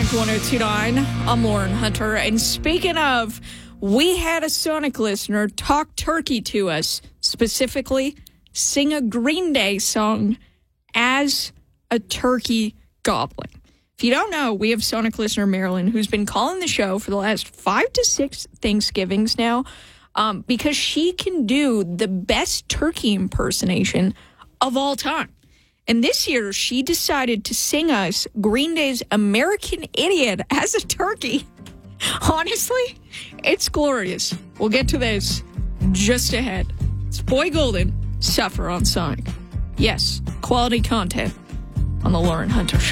Sonic 102.9. I'm Lauren Hunter. And speaking of, we had a Sonic listener talk turkey to us, specifically sing a Green Day song as a turkey gobbling. If you don't know, we have Sonic listener Marilyn, who's been calling the show for the last 5 to 6 Thanksgivings now, because she can do the best turkey impersonation of all time. And this year, she decided to sing us Green Day's American Idiot as a turkey. Honestly, it's glorious. We'll get to this just ahead. It's Boy Golden, Suffer on Sonic. Yes, quality content on the Lauren Hunter Show.